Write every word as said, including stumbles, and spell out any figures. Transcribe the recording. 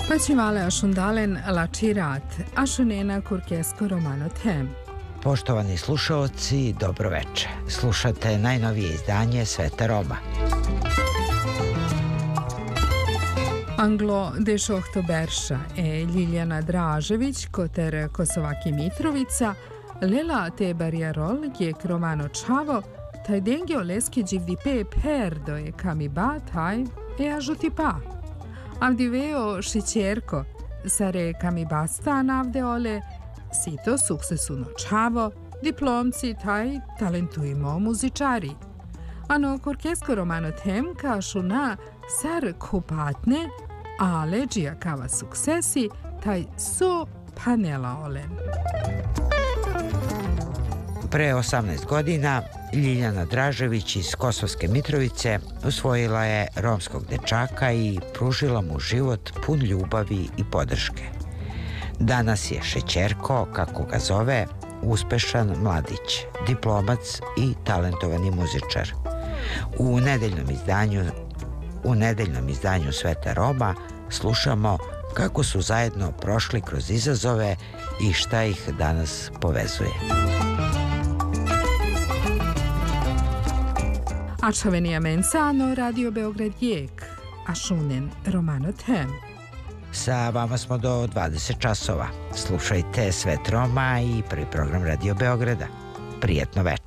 Facimale ašundalen lačirat, ašunena kurkesko romano tem. Poštovani slušaoci, dobroveče. Slušate najnovije izdanje Sveta Roma. Anglo dešohto Berša e Ljiljana Dražević, koter Kosovaki Mitrovica, Lela te barjarol gdje romano Čavo, taj dengio leski dživdipe perdo je kami ba taj e ažuti pa. Avdiveo šićerko, sare kami basta navdeole, sito suksesuno Čavo, diplomci taj talentujmo muzičari. Ano korkesko romano tem kašu na sar kupatne, ale džija kava suksesi, taj so panela olen. Pre osamnaest godina Ljiljana Dražević iz Kosovske Mitrovice usvojila je romskog dečaka i pružila mu život pun ljubavi i podrške. Danas je šećerko, kako ga zove, uspešan mladić, diplomac i talentovani muzičar. U nedeljnom izdanju, u nedeljnom izdanju Sveta Roma slušamo kako su zajedno prošli kroz izazove i šta ih danas povezuje. Ačavenija mensano, Radio Beograd Jek, ašunen romano tem. Sa vama smo do dvadeset časova. Slušajte Svet Roma i prvi program Radio Beograda. Prijetno veče.